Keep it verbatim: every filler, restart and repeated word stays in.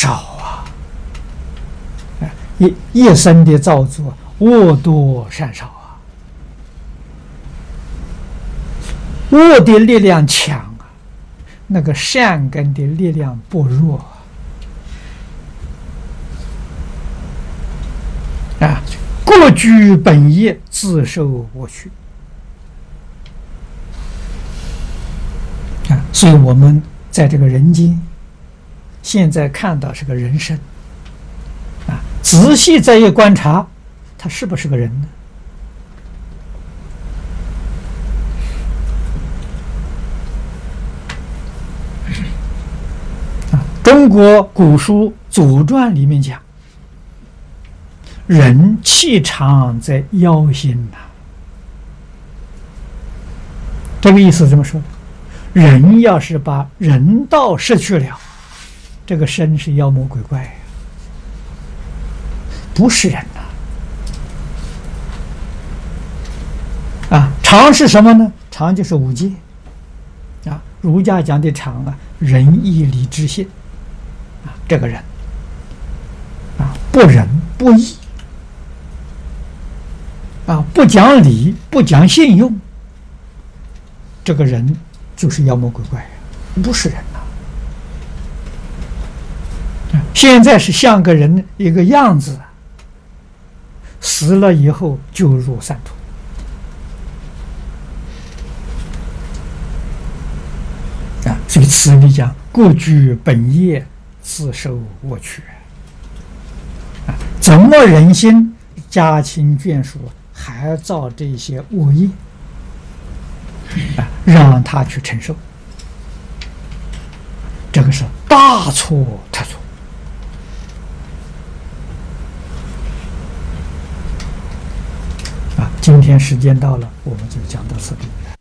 少啊！一一生的造作，恶多善少啊。恶的力量强啊，那个善根的力量不弱啊。啊，各居本业，自受我取啊。所以我们在这个人间，现在看到是个人生啊，仔细再一观察，他是不是个人呢？啊，中国古书《左传》里面讲，人气长在腰心呐、啊。这个意思怎么说？人要是把人道失去了，这个身是妖魔鬼怪呀，不是人呐、啊。啊，常是什么呢？常就是五戒啊，儒家讲的常啊，仁义礼智信啊，这个人啊，不仁不义啊，不讲理不讲信用，这个人就是妖魔鬼怪，不是人呐、啊。现在是像个人一个样子，死了以后就入三途。啊，所以此里讲，各居本业，自受我取。啊，怎么忍心家亲眷属还造这些恶业？啊，让他去承受，这个是大错特错。啊，今天时间到了，我们就讲到此地。